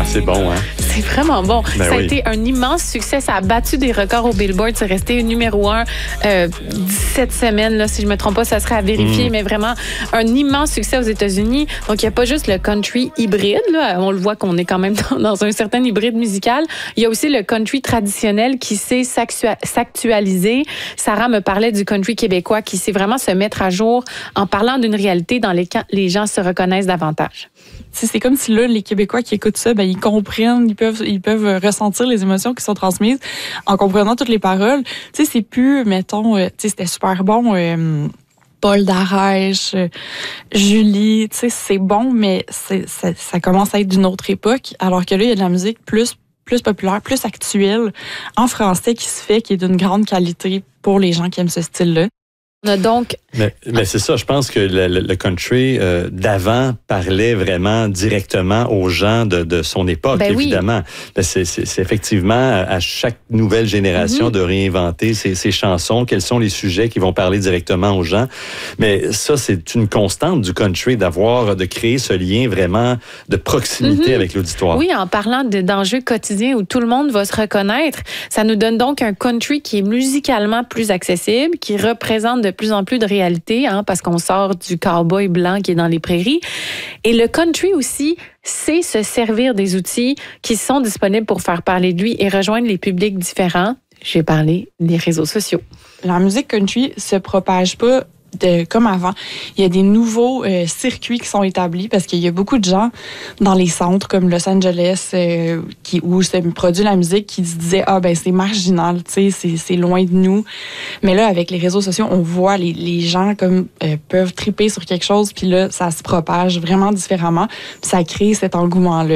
Ah, c'est bon, hein? C'est vraiment bon. Ben ça a oui. été un immense succès. Ça a battu des records au Billboard. C'est resté numéro 1 17 semaines, là, si je me trompe pas, ça serait à vérifier, mais vraiment un immense succès aux États-Unis. Donc, il n'y a pas juste le country hybride. Là. On le voit qu'on est quand même dans un certain hybride musical. Il y a aussi le country traditionnel qui sait s'actualiser. Sarah me parlait du country québécois qui sait vraiment se mettre à jour en parlant d'une réalité dans laquelle les gens se reconnaissent davantage. C'est comme si là, les Québécois qui écoutent ça, ben, ils comprennent, ils peuvent ressentir les émotions qui sont transmises en comprenant toutes les paroles. Tu sais, c'est plus, mettons, tu sais, c'était super bon, Paul Darèche, Julie, tu sais, c'est bon, mais ça commence à être d'une autre époque, alors que là, il y a de la musique plus populaire, plus actuelle, en français qui se fait, qui est d'une grande qualité pour les gens qui aiment ce style-là. On a donc... Mais c'est ça, je pense que le country d'avant parlait vraiment directement aux gens de son époque, évidemment. Oui. C'est effectivement à chaque nouvelle génération de réinventer ses chansons, quels sont les sujets qui vont parler directement aux gens. Mais ça, c'est une constante du country, de créer ce lien vraiment de proximité avec l'auditoire. Oui, en parlant d'enjeux quotidiens où tout le monde va se reconnaître, ça nous donne donc un country qui est musicalement plus accessible, qui représente de plus en plus de réalité, hein, parce qu'on sort du cowboy blanc qui est dans les prairies. Et le country aussi sait se servir des outils qui sont disponibles pour faire parler de lui et rejoindre les publics différents. J'ai parlé des réseaux sociaux. La musique country se propage pas comme avant. Il y a des nouveaux circuits qui sont établis parce qu'il y a beaucoup de gens dans les centres comme Los Angeles où se produit la musique qui se disaient c'est marginal, tu sais, c'est loin de nous. Mais là, avec les réseaux sociaux, on voit les gens comme peuvent triper sur quelque chose, puis là, ça se propage vraiment différemment, puis ça crée cet engouement-là.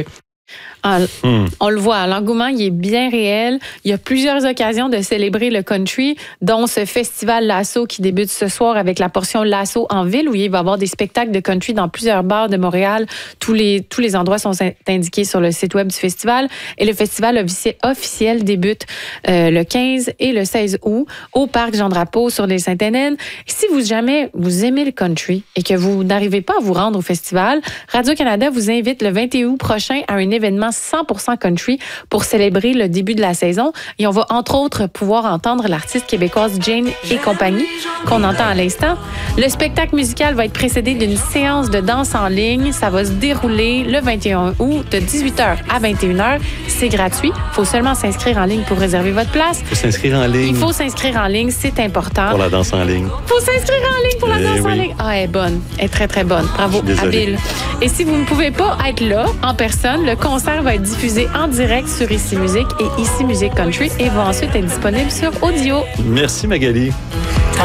On le voit, l'engouement, il est bien réel. Il y a plusieurs occasions de célébrer le country, dont ce festival Lasso qui débute ce soir avec la portion Lasso en ville, où il va y avoir des spectacles de country dans plusieurs bars de Montréal. Tous les endroits sont indiqués sur le site web du festival. Et le festival officiel débute le 15 et le 16 août au Parc Jean-Drapeau sur l'île Sainte-Hélène. Si jamais vous aimez le country et que vous n'arrivez pas à vous rendre au festival, Radio-Canada vous invite le 21 août prochain à un événement 100% country pour célébrer le début de la saison. Et on va entre autres pouvoir entendre l'artiste québécoise Jane et compagnie qu'on entend à l'instant. Le spectacle musical va être précédé d'une séance de danse en ligne. Ça va se dérouler le 21 août de 18h à 21h. C'est gratuit. Il faut seulement s'inscrire en ligne pour réserver votre place. Il faut s'inscrire en ligne. Il faut s'inscrire en ligne, c'est important. Pour la danse en ligne. Il faut s'inscrire en ligne pour la danse en ligne. Elle est bonne. Elle est très, très bonne. Bravo, habile. Et si vous ne pouvez pas être là en personne, le concert va être diffusé en direct sur Ici Musique et Ici Musique Country et va ensuite être disponible sur audio. Merci Magali.